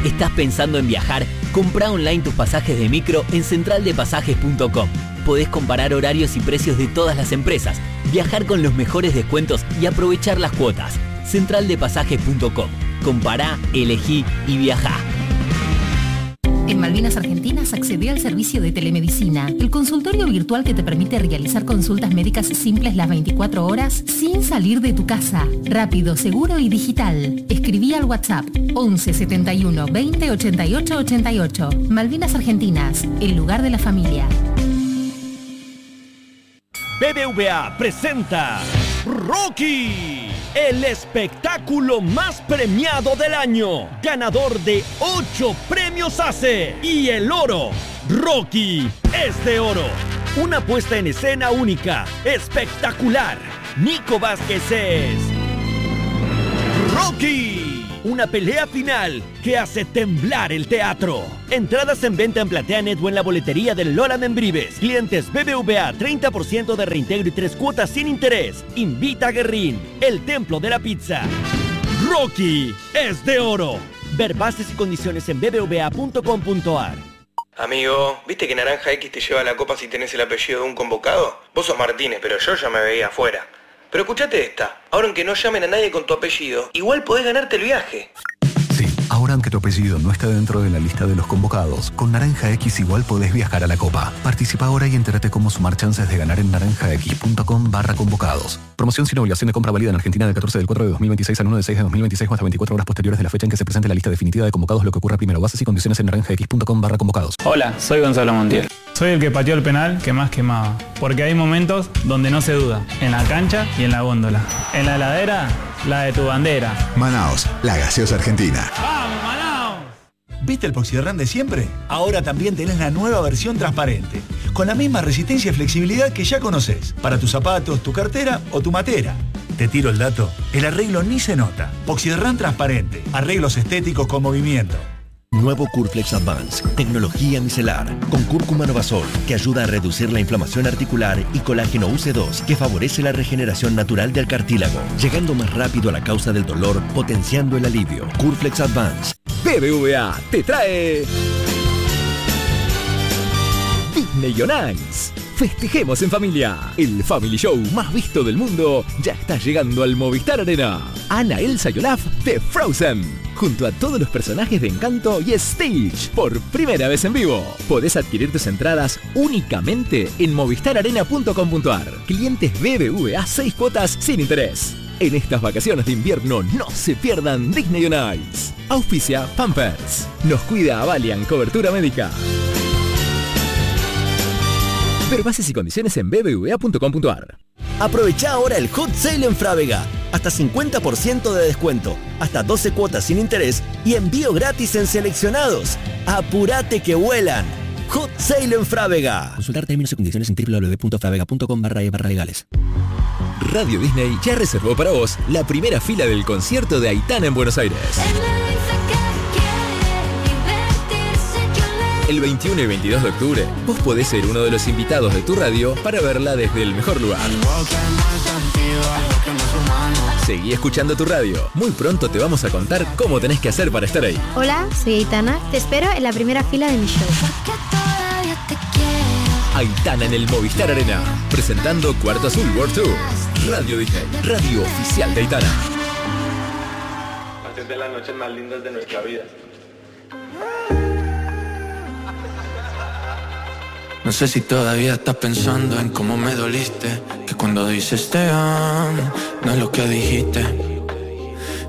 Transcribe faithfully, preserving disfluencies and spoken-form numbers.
¿Estás pensando en viajar? Comprá online tus pasajes de micro en central de pasajes punto com. Podés comparar horarios y precios de todas las empresas, viajar con los mejores descuentos y aprovechar las cuotas. central de pasajes punto com. Compará, elegí y viajá. En Malvinas Argentinas accedé al servicio de telemedicina, el consultorio virtual que te permite realizar consultas médicas simples las veinticuatro horas sin salir de tu casa. Rápido, seguro y digital. Escribí al WhatsApp once setenta y uno veinte ochenta y ocho ochenta y ocho. Malvinas Argentinas, el lugar de la familia. B B V A presenta Rocky, el espectáculo más premiado del año, ganador de ocho premios A C E y el oro. Rocky es de oro. Una puesta en escena única, espectacular. Nico Vázquez es Rocky. Una pelea final que hace temblar el teatro. Entradas en venta en PlateaNet o en la boletería del Lola Membrives. Clientes B B V A, treinta por ciento de reintegro y tres cuotas sin interés. Invita a Guerrín, el templo de la pizza. Rocky es de oro. Ver bases y condiciones en b b v a punto com punto a r. Amigo, ¿viste que Naranja X te lleva a la copa si tenés el apellido de un convocado? Vos sos Martínez, pero yo ya me veía afuera. Pero escuchate esta, ahora aunque no llamen a nadie con tu apellido, igual podés ganarte el viaje. Sí, ahora aunque tu apellido no está dentro de la lista de los convocados, con Naranja X igual podés viajar a la Copa. Participa ahora y entérate cómo sumar chances de ganar en naranjax.com barra convocados. Promoción sin obligación de compra válida en Argentina del catorce del cuatro de dos mil veintiséis al uno del seis de dos mil veintiséis o hasta veinticuatro horas posteriores de la fecha en que se presente la lista definitiva de convocados, lo que ocurra primero. Bases y condiciones en naranjax.com barra convocados. Hola, soy Gonzalo Montiel. Soy el que pateó el penal que más quemaba, porque hay momentos donde no se duda, en la cancha y en la góndola. En la heladera, la de tu bandera. Manaos, la gaseosa argentina. ¡Vamos, Manaos! ¿Viste el Poxirrán de siempre? Ahora también tenés la nueva versión transparente, con la misma resistencia y flexibilidad que ya conocés, para tus zapatos, tu cartera o tu matera. Te tiro el dato, el arreglo ni se nota. Poxirrán transparente, arreglos estéticos con movimiento. Nuevo Curflex Advance, tecnología micelar, con cúrcuma novasol, que ayuda a reducir la inflamación articular, y colágeno U C dos, que favorece la regeneración natural del cartílago, llegando más rápido a la causa del dolor, potenciando el alivio. Curflex Advance. B B V A te trae Disney on Ice. Festejemos en familia. El Family Show más visto del mundo ya está llegando al Movistar Arena. Anna, Elsa y Olaf de Frozen, junto a todos los personajes de Encanto y Stitch, por primera vez en vivo. Podés adquirir tus entradas únicamente en movistar arena punto com punto a r. Clientes B B V A, seis cuotas sin interés. En estas vacaciones de invierno no se pierdan Disney on Ice. Auspicia Pampers. Nos cuida Avalian Cobertura Médica. Ver bases y condiciones en b b v a punto com punto a r. Aprovecha ahora el Hot Sale en Frávega. Hasta cincuenta por ciento de descuento, hasta doce cuotas sin interés y envío gratis en seleccionados. ¡Apurate que vuelan! Hot Sale en Frávega. Consultar términos y condiciones en w w w punto frávega punto com barra e barra legales. Radio Disney ya reservó para vos la primera fila del concierto de Aitana en Buenos Aires. El veintiuno y veintidós de octubre, vos podés ser uno de los invitados de tu radio para verla desde el mejor lugar. Seguí escuchando tu radio. Muy pronto te vamos a contar cómo tenés que hacer para estar ahí. Hola, soy Aitana. Te espero en la primera fila de mi show. Aitana en el Movistar Arena, presentando Cuarto Azul World Tour. Radio Disney, radio oficial de Aitana. Haces de las noches más lindas de nuestra vida. No sé si todavía estás pensando en cómo me doliste, que cuando dices te amo, no es lo que dijiste.